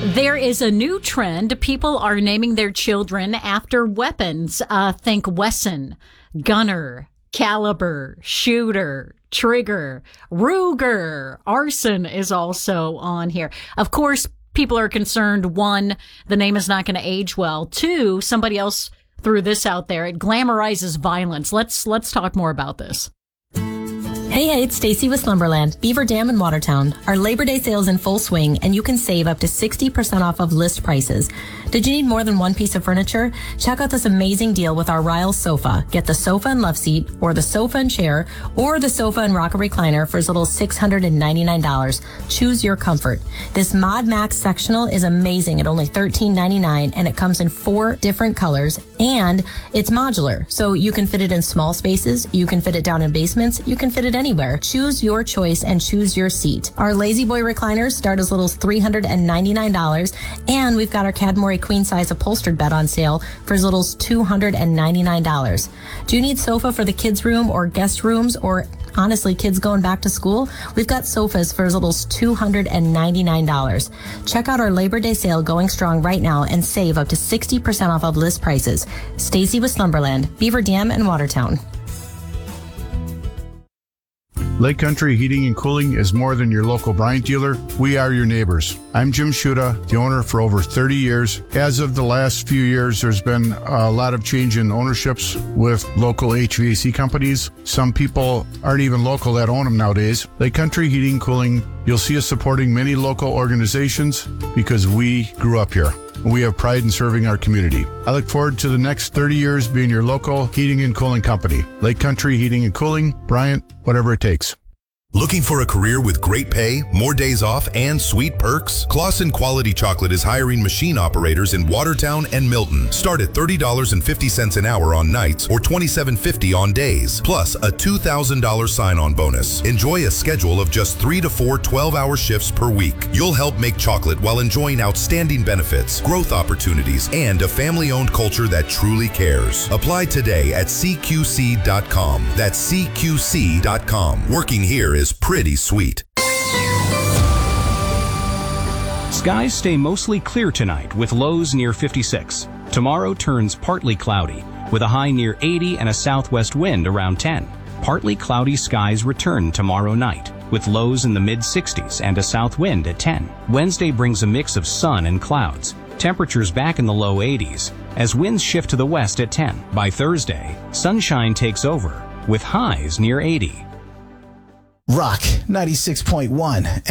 There is a new trend. People are naming their children after weapons. Think Wesson, Gunner, Caliber, Shooter, Trigger, Ruger. Arson is also on here. Of course, people are concerned. One, the name is not going to age well. Two, somebody else threw this out there. It glamorizes violence. Let's talk more about this. Hey, it's Stacy with Slumberland, Beaver Dam in Watertown. Our Labor Day sale's in full swing, and you can save up to 60% off of list prices. Did you need more than one piece of furniture? Check out this amazing deal with our Riles sofa. Get the sofa and love seat, or the sofa and chair, or the sofa and rocker recliner for as little as $699. Choose your comfort. This Mod Max sectional is amazing at only $13.99, and it comes in 4 different colors, and it's modular, so you can fit it in small spaces, you can fit it down in basements, you can fit it anywhere. Choose your choice and choose your seat. Our Lazy Boy recliners start as little as $399, and we've got our Cadmore queen size upholstered bed on sale for as little as $299. Do you need sofa for the kids' room or guest rooms, or honestly, kids going back to school? We've got sofas for as little as $299. Check out our Labor Day sale going strong right now and save up to 60% off of list prices. Stacy with Slumberland, Beaver Dam and Watertown. Lake Country Heating and Cooling is more than your local Bryant dealer. We are your neighbors. I'm Jim Shuda, the owner for over 30 years. As of the last few years, there's been a lot of change in ownerships with local HVAC companies. Some people aren't even local that own them nowadays. Lake Country Heating and Cooling, you'll see us supporting many local organizations because we grew up here. We have pride in serving our community. I look forward to the next 30 years being your local heating and cooling company. Lake Country Heating and Cooling, Bryant, whatever it takes. Looking for a career with great pay, more days off, and sweet perks? Claussen Quality Chocolate is hiring machine operators in Watertown and Milton. Start at $30.50 an hour on nights or $27.50 on days, plus a $2,000 sign-on bonus. Enjoy a schedule of just 3 to 4 12-hour shifts per week. You'll help make chocolate while enjoying outstanding benefits, growth opportunities, and a family-owned culture that truly cares. Apply today at CQC.com. That's CQC.com. Working here is pretty sweet. Skies stay mostly clear tonight with lows near 56. Tomorrow turns partly cloudy with a high near 80 and a southwest wind around 10. Partly cloudy skies return tomorrow night with lows in the mid-60s and a south wind at 10. Wednesday brings a mix of sun and clouds. Temperatures back in the low 80s as winds shift to the west at 10. By Thursday, sunshine takes over with highs near 80. Rock 96.1.